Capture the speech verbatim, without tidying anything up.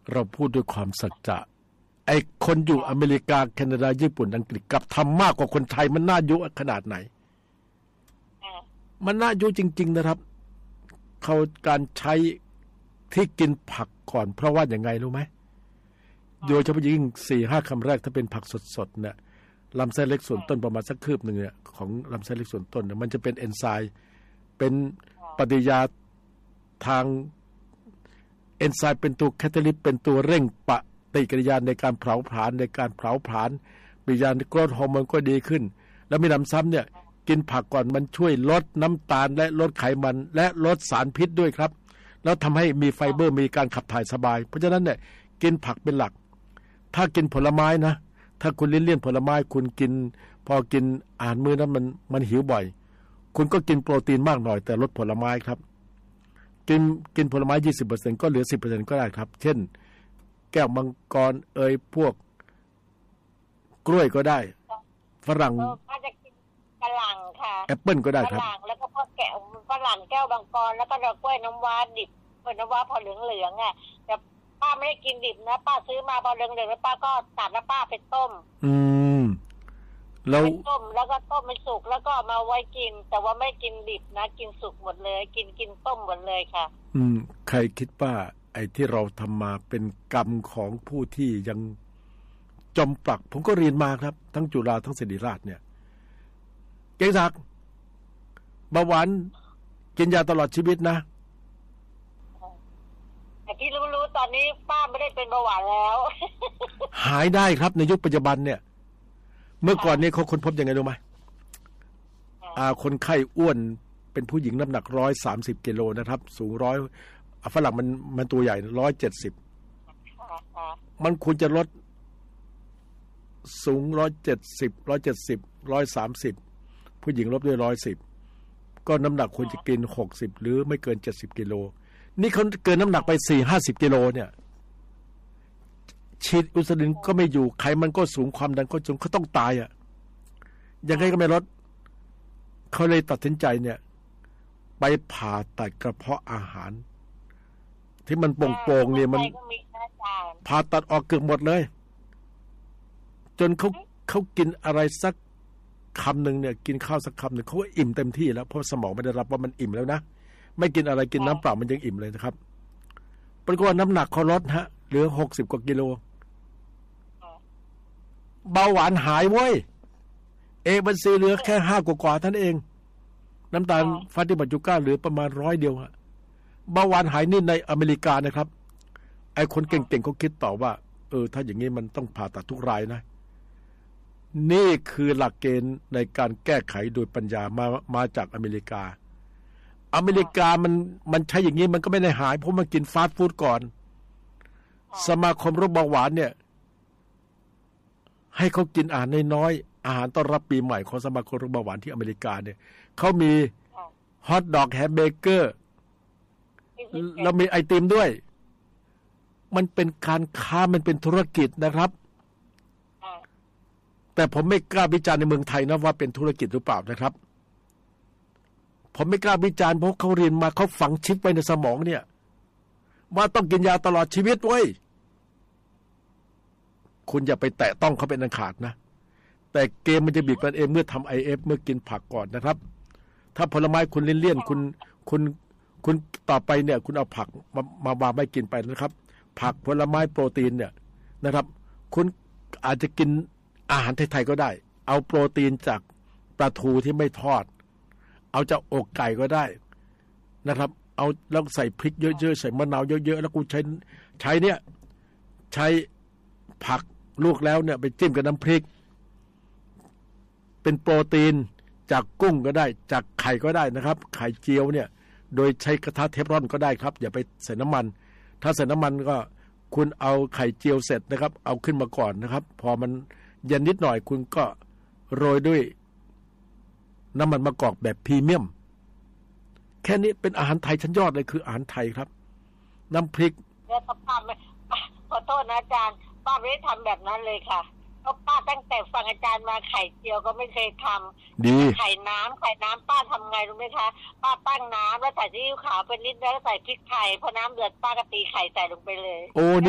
เราพูดด้วยความสัจจะไอ้คนอยู่อเมริกาแคนาดาญี่ปุ่นอังกฤษกับทำมากกว่าคนไทยมันน่ายุขนาดไหนมันน่ายุจริงๆนะครับเขาการใช้ที่กินผักก่อนเพราะว่าอย่างไงรู้ไหมโดยเฉพาะยิ่งสี่ห้าคำแรกถ้าเป็นผักสดๆเนี่ยลำไส้เล็กส่วนต้นประมาณสักคืบหนึ่งเนี่ยของลำไส้เล็กส่วนต้นเนี่ยมันจะเป็นเอนไซม์เป็นปฏิกิริยาทางเอนไซม์เป็นตัวแคตาลิสต์เป็นตัวเร่งปฏิกิริยาในการเผาผลาญในการเผาผลาญปฏิกิริยาโกรทฮอร์โมนก็ดีขึ้นแล้วมีน้ำซ้ำเนี่ยกินผักก่อนมันช่วยลดน้ำตาลและลดไขมันและลดสารพิษด้วยครับแล้วทำให้มีไฟเบอร์มีการขับถ่ายสบายเพราะฉะนั้นเนี่ยกินผักเป็นหลักถ้ากินผลไม้นะถ้าคุณเลี่ยนเลี่ยนผลไม้คุณกินพอกินอาหารมื้อนั้นมันมันหิวบ่อยคุณก็กินโปรตีนมากหน่อยแต่ลดผลไม้ครับกินกินผลไม้ ยี่สิบเปอร์เซ็นต์ ก็เหลือ สิบเปอร์เซ็นต์ ก็ได้ครับเช่นแก้วมังกรเอ่ยพวกกล้วยก็ได้ฝรั่งก็จะกินฝรั่งค่ะแอปเปิ้ลก็ได้ครับฝรั่งแล้วก็พวกแก้วฝรั่งแก้วมังกรแล้วก็ดอกกล้วยน้ำว้าดิบกล้วยน้ำว้าพอเหลืองๆอ่ะแต่ป้าไม่ได้กินดิบนะป้าซื้อมาพอเหลืองๆแล้วป้าก็ตัดแล้วป้าไปต้มอืมแล้วต้มแล้วก็ต้มมันสุกแล้วก็มาไว้กินแต่ว่าไม่กินดิบนะกินสุกหมดเลยกินกินต้มหมดเลยค่ะอืมใครคิดว่าไอ้ที่เราทำมาเป็นกรรมของผู้ที่ยังจมปลักผมก็เรียนมาครับทั้งจุฬาทั้งศิริราชเนี่ยเก่งศักดิ์เบาหวานกินยาตลอดชีวิตนะแต่ที่รู้ๆตอนนี้ป้าไม่ได้เป็นเบาหวานแล้วหายได้ครับในยุคปัจจุบันเนี่ยเมื่อก่อนนี้เขาค้นพบยังไงรู้ไหมอ่าคนไข้อ้วนเป็นผู้หญิงน้ำหนักร้อยสามสิบกิโลนะครับสูงร้อยฝรั่งมันมันตัวใหญ่ร้อยเจ็ดสิบมันควรจะลดสูงร้อยเจ็ดสิบร้อยเจ็ดสิบร้อยสามสิบผู้หญิงลดด้วยร้อยสิบก็น้ำหนักควรจะกินหกสิบหรือไม่เกินเจ็ดสิบกิโลนี่เขาเกินน้ำหนักไปสี่ห้าสิบกิโลเนี่ยฉีดอินซูลินก็ไม่อยู่ไขมันก็สูงความดันก็สูงเขาต้องตายอ่ะยังไงก็ไม่ลดเขาเลยตัดสินใจเนี่ยไปผ่าตัดกระเพาะอาหารที่มันโป่งๆเนี่ยมันผ่าตัดออกเกือบหมดเลยจนเขาเขากินอะไรสักคำหนึ่งเนี่ยกินข้าวสักคำหนึ่งเขาก็อิ่มเต็มที่แล้วเพราะสมองไม่ได้รับว่ามันอิ่มแล้วนะไม่กินอะไรกินน้ำเปล่ามันยังอิ่มเลยนะครับปรากฏว่าน้ำหนักเขาลดฮะเหลือหกสิบกว่ากิโลเบาหวานหายเว้ยเอวันซีเหลือแค่ห้ากว่าๆท่านเองน้ำตาลฟาติบัตยูก้าเหลือประมาณร้อยเดียวฮะเบาหวานหายนี่ในอเมริกานะครับไอ้คนเก่งๆเขาคิดต่อว่าเออถ้าอย่างนี้มันต้องผ่าตัดทุกรายนะนี่คือหลักเกณฑ์ในการแก้ไขโดยปัญญามามาจากอเมริกาอเมริกามันมันใช้อย่างนี้มันก็ไม่ได้หายเพราะมันกินฟาสต์ฟู้ดก่อนสมาคมโรคเบาหวานเนี่ยให้เขากินอาหารน้อยๆอาหารต้อนรับปีใหม่ของสมาคมโรคเบาหวานที่อเมริกาเนี่ยเขามีฮอทดอกแฮมเบเกอร์แล้วมีไอติมด้วยมันเป็นการค้ามันเป็นธุรกิจนะครับแต่ผมไม่กล้าวิจารณ์ในเมืองไทยนะว่าเป็นธุรกิจหรือเปล่านะครับผมไม่กล้าวิจารณ์เพราะเขาเรียนมาเขาฝังชิปไว้ในสมองเนี่ยว่าต้องกินยาตลอดชีวิตเว้ยคุณอย่าไปแตะต้องเขาเป็นอันขาดนะแต่เกมมันจะบีบกันเองเมื่อทำ ไอ เอฟ เมื่อกินผักก่อนนะครับถ้าผลไม้คุณเลี่ยนๆคุณคุณคุณต่อไปเนี่ยคุณเอาผักมามาวางไม่กินไปนะครับผักผลไม้โปรตีนเนี่ยนะครับคุณอาจจะกินอาหารไทยๆก็ได้เอาโปรตีนจากปลาทูที่ไม่ทอดเอาจากอกไก่ก็ได้นะครับเอาแล้วใส่พริกเยอะๆใส่มะนาวเยอะๆแล้วกูใช้ใช้เนี่ยใช้ผักลวกแล้วเนี่ยไปจิ้มกับน้ำพริกเป็นโปรตีนจากกุ้งก็ได้จากไข่ก็ได้นะครับไข่เจียวเนี่ยโดยใช้กระทะเทฟลอนก็ได้ครับอย่าไปใส่น้ำมันถ้าใส่น้ำมันก็คุณเอาไข่เจียวเสร็จนะครับเอาขึ้นมาก่อนนะครับพอมันเย็นนิดหน่อยคุณก็โรยด้วยน้ำมันมะกอกแบบพรีเมียมแค่นี้เป็นอาหารไทยชั้นยอดเลยคืออาหารไทยครับน้ำพริกแล้วป้าไม่ขอโทษนะอาจารย์ป้าไม่ได้ทำแบบนั้นเลยค่ะเพราะป้าตั้งแต่ฟังอาจารย์มาไข่เจียวก็ไม่เคยทำดีไข่น้ำไข่น้ำป้าทำไงรู้ไหมคะป้าตั้งน้ำแล้วใส่ซีอิ๊วขาวเป็นนิดแล้วใส่พริกไทยพอน้ำเดือดป้าก็ตีไข่ใส่ลงไปเลยโอ้